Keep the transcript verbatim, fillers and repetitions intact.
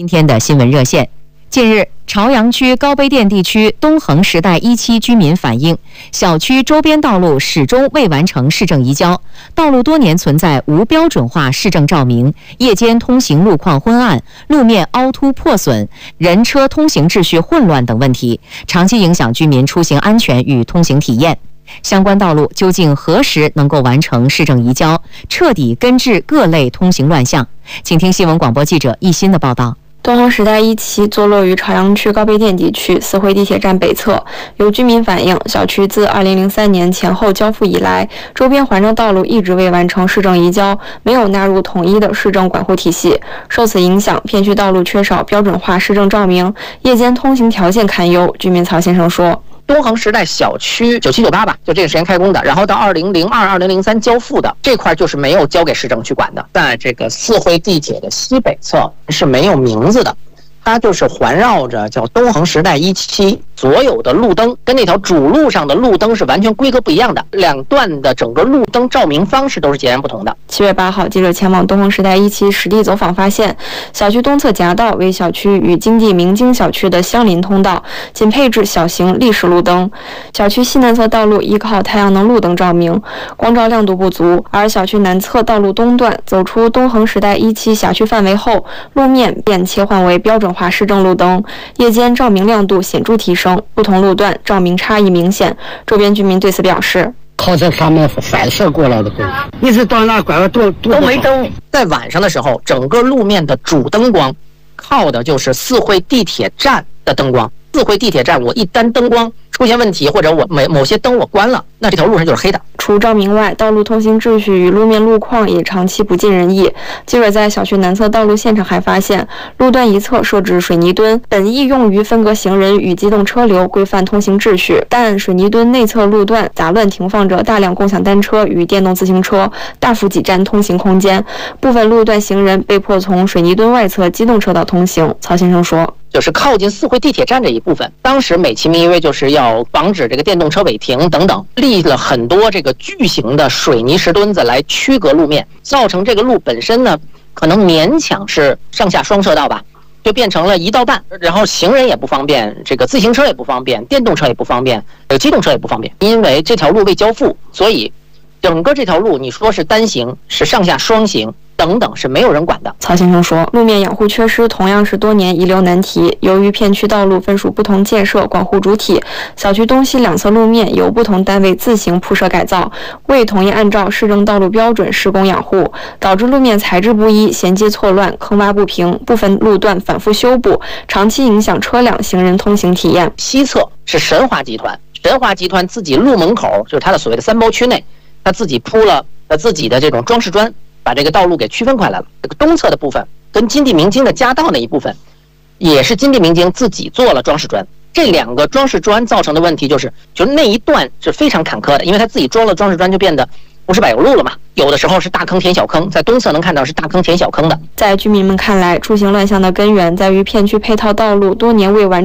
今天的新闻热线。近日，朝阳区高碑店地区东恒时代一期居民反映，小区周边道路始终未完成市政移交，道路多年存在无标准化市政照明，夜间通行路况昏暗，路面凹凸破损，人车通行秩序混乱等问题，长期影响居民出行安全与通行体验。相关道路究竟何时能够完成市政移交，彻底根治各类通行乱象？请听新闻广播记者一心的报道。 东恒时代一期坐落于朝阳区高碑店地区四惠地铁站北侧，有居民反映，小区自二零零三年前后交付以来，周边环绕道路一直未完成市政移交，没有纳入统一的市政管护体系。受此影响，片区道路缺少标准化市政照明，夜间通行条件堪忧。居民曹先生说。 东恒时代小区九七九八吧，就这个时间开工的，然后到二零零二、二零零三交付的这块就是没有交给市政去管的。在这个四惠地铁的西北侧是没有名字的，它就是环绕着叫东恒时代一期，所有的路灯跟那条主路上的路灯是完全规格不一样的，两段的整个路灯照明方式都是截然不同的。 七月八号，记者前往东恒时代一期实地走访，发现小区东侧夹道为小区与金地明京小区的相邻通道，仅配置小型立式路灯。小区西南侧道路依靠太阳能路灯照明，光照亮度不足，而小区南侧道路东段走出东恒时代一期辖区范围后，路面便切换为标准化市政路灯，夜间照明亮度显著提升，不同路段照明差异明显。周边居民对此表示， 靠这上面反射过来的灯，一直到那拐弯都都没灯。在晚上的时候，整个路面的主灯光靠的就是四惠地铁站的灯光。四惠地铁站，我一旦灯光出现问题，或者我某某些灯我关了，那这条路上就是黑的。 除照明外，道路通行秩序与路面路况也长期不尽人意。记者在小区南侧道路现场还发现，路段一侧设置水泥墩，本意用于分隔行人与机动车流，规范通行秩序，但水泥墩内侧路段杂乱停放着大量共享单车与电动自行车，大幅挤占通行空间。部分路段行人被迫从水泥墩外侧机动车道通行。曹先生说。 就是靠近四惠地铁站这一部分，当时美其名曰就是要防止这个电动车违停等等，立了很多这个巨型的水泥石墩子来区隔路面，造成这个路本身呢，可能勉强是上下双车道吧，就变成了一道半，然后行人也不方便，这个自行车也不方便，电动车也不方便，这个机动车也不方便，因为这条路未交付，所以整个这条路你说是单行，是上下双行。等等是没有人管的。 曹先生说，路面养护缺失同样是多年遗留难题。由于片区道路分属不同建设管护主体，小区东西两侧路面由不同单位自行铺设改造，未统一按照市政道路标准施工养护，导致路面材质不一、衔接错乱、坑洼不平，部分路段反复修补，长期影响车辆行人通行体验。 西侧是神华集团，神华集团自己路门口就是它的所谓的三包区内，它自己铺了它自己的这种装饰砖。把这个道路给区分开来了。这个东侧的部分跟金地明京的夹道那一部分，也是金地明京自己做了装饰砖。这两个装饰砖造成的问题就是，就是那一段是非常坎坷的，因为他自己装了装饰砖，就变得不是柏油路了嘛。有的时候是大坑填小坑，在东侧能看到是大坑填小坑的。 在居民们看来，出行乱象的根源在于片区配套道路多年未完